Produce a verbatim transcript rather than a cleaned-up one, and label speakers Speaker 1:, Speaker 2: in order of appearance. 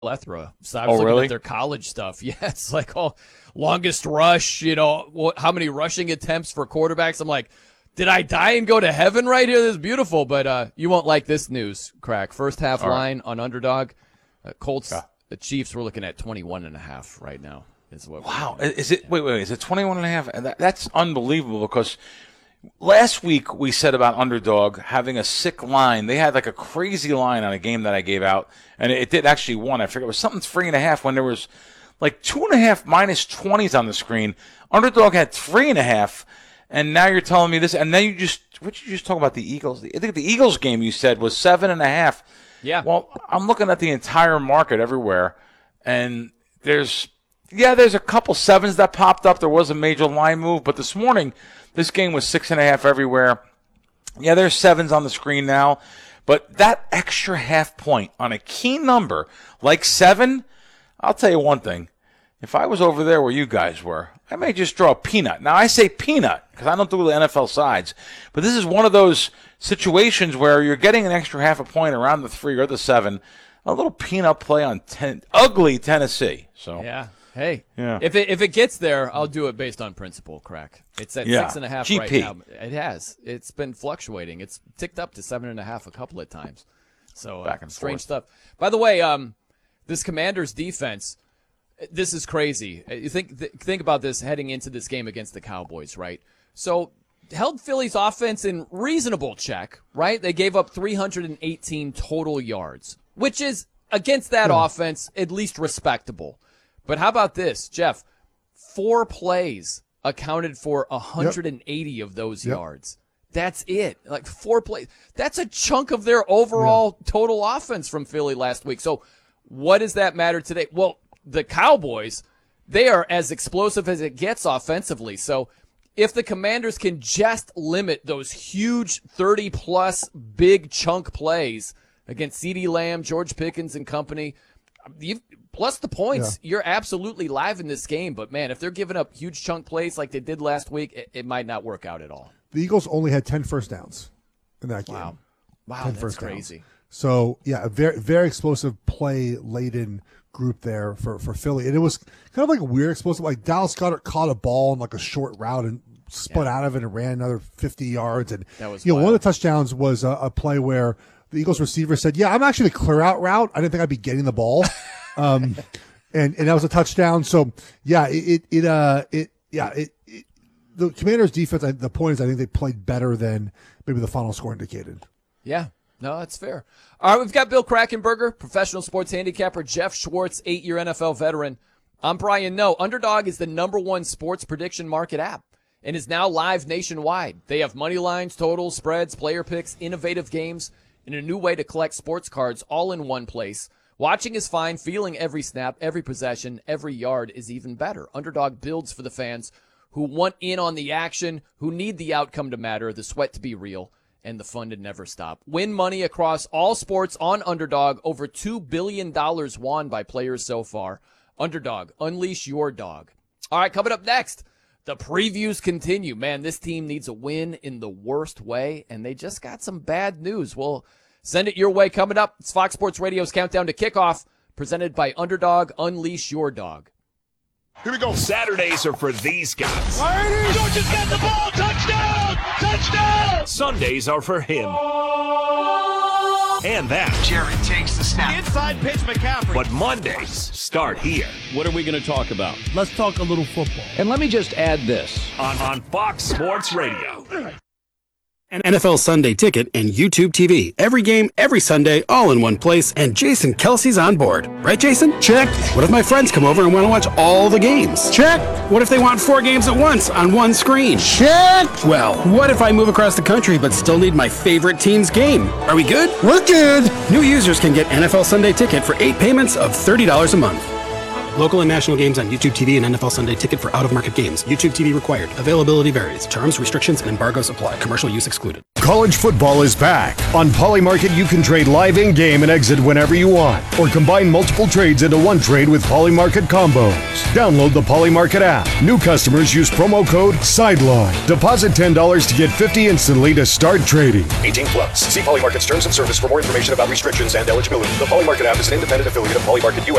Speaker 1: plethora. So I was
Speaker 2: oh,
Speaker 1: looking
Speaker 2: really?
Speaker 1: at their college stuff. Yeah, it's like, oh, longest rush, you know, what, how many rushing attempts for quarterbacks. I'm like, did I die and go to heaven right here? This is beautiful, but uh, you won't like this news, Crack. First half
Speaker 2: All
Speaker 1: line
Speaker 2: right.
Speaker 1: on Underdog. Uh, Colts,
Speaker 2: yeah.
Speaker 1: the Chiefs, we're looking at twenty-one and a half right now. Is what
Speaker 2: wow. Is it, wait, wait, is it twenty-one and a half? That, that's unbelievable because last week we said about Underdog having a sick line. They had like a crazy line on a game that I gave out, and it, it did actually won. I forget it was something three and a half when there was like two and a half minus twenties on the screen. Underdog had three and a half, and now you're telling me this. And then you just what did you just talk about the Eagles? I think the Eagles game you said was seven and a half.
Speaker 1: Yeah.
Speaker 2: Well, I'm looking at the entire market everywhere, and there's yeah, there's a couple sevens that popped up. There was a major line move, but this morning. This game was six and a half everywhere. Yeah, there's sevens on the screen now. But that extra half point on a key number like seven, I'll tell you one thing. If I was over there where you guys were, I may just draw a peanut. Now, I say peanut because I don't do the N F L sides. But this is one of those situations where you're getting an extra half a point around the three or the seven. A little peanut play on ten, ugly Tennessee. So
Speaker 1: yeah. Hey,
Speaker 2: yeah.
Speaker 1: if it if it gets there, I'll do it based on principle, Crack. It's at
Speaker 2: yeah.
Speaker 1: six and a half
Speaker 2: G P.
Speaker 1: right now. It has. It's been fluctuating. It's ticked up to seven and a half a couple of times. So
Speaker 2: Back
Speaker 1: uh,
Speaker 2: and
Speaker 1: strange
Speaker 2: forth.
Speaker 1: stuff. By the way, um, this Commanders defense, this is crazy. You think th- think about this heading into this game against the Cowboys, right? So held Philly's offense in reasonable check, right? They gave up three hundred eighteen total yards, which is against that
Speaker 3: yeah.
Speaker 1: offense at least respectable. But how about this, Jeff? Four plays accounted for one hundred eighty yep. of those yep. yards. That's it. Like four plays. That's a chunk of their overall yeah. total offense from Philly last week. So what does that matter today? Well, the Cowboys, they are as explosive as it gets offensively. So if the Commanders can just limit those huge thirty-plus big chunk plays against CeeDee Lamb, George Pickens and company, you've plus the points, yeah. you're absolutely live in this game. But, man, if they're giving up huge chunk plays like they did last week, it, it might not work out at all.
Speaker 3: The Eagles only had ten first downs in that game.
Speaker 1: Wow. Wow,
Speaker 3: ten
Speaker 1: that's
Speaker 3: first
Speaker 1: crazy.
Speaker 3: Downs. So, yeah, a very, very explosive play-laden group there for, for Philly. And it was kind of like a weird explosive. Like Dallas Goedert caught a ball in like a short route and spun yeah. out of it and ran another fifty yards. And,
Speaker 1: that was
Speaker 3: you know,
Speaker 1: wild.
Speaker 3: one of the touchdowns was a, a play where the Eagles receiver said, yeah, I'm actually the clear out route. I didn't think I'd be getting the ball. Um, and, and that was a touchdown. So yeah, it, it, it uh, it, yeah, it, it, the Commanders defense, I, the point is I think they played better than maybe the final score indicated.
Speaker 1: Yeah, no, that's fair. All right. We've got Bill Krackomberger, professional sports handicapper, Jeff Schwartz, eight year N F L veteran. I'm Brian Noe. Underdog is the number one sports prediction market app and is now live nationwide. They have money lines, totals, spreads, player picks, innovative games, and a new way to collect sports cards all in one place. Watching is fine. Feeling every snap, every possession, every yard is even better. Underdog builds for the fans who want in on the action, who need the outcome to matter, the sweat to be real, and the fun to never stop. Win money across all sports on Underdog. Over two billion dollars won by players so far. Underdog, unleash your dog. All right, coming up next, the previews continue. Man, this team needs a win in the worst way, and they just got some bad news. We'll send it your way coming up. It's Fox Sports Radio's Countdown to Kickoff, presented by Underdog. Unleash your dog.
Speaker 4: Here we go.
Speaker 5: Saturdays are for these guys.
Speaker 4: Georgia's got the ball. Touchdown! Touchdown!
Speaker 5: Sundays are for him. And that.
Speaker 4: Jared takes the snap. Inside pitch, McCaffrey.
Speaker 5: But Mondays start here.
Speaker 6: What are we going to talk about?
Speaker 7: Let's talk a little football.
Speaker 6: And let me just add this.
Speaker 5: On, on Fox Sports Radio.
Speaker 8: An N F L Sunday Ticket and YouTube T V. Every game, every Sunday, all in one place, and Jason Kelsey's on board. Right, Jason? Check. What if my friends come over and want to watch all the games? Check. What if they want four games at once on one screen? Check. Well, what if I move across the country but still need my favorite team's game? Are we good? We're good. New users can get N F L Sunday Ticket for eight payments of thirty dollars a month. Local and national games on YouTube T V and N F L Sunday Ticket for out-of-market games. YouTube T V required. Availability varies. Terms, restrictions, and embargoes apply. Commercial use excluded.
Speaker 7: College football is back. On Polymarket, you can trade live in-game and exit whenever you want, or combine multiple trades into one trade with Polymarket combos. Download the Polymarket app. New customers use promo code SIDELINE. Deposit ten dollars to get fifty dollars instantly to start trading.
Speaker 9: eighteen plus. See Polymarket's terms of service for more information about restrictions and eligibility. The Polymarket app is an independent affiliate of Polymarket U S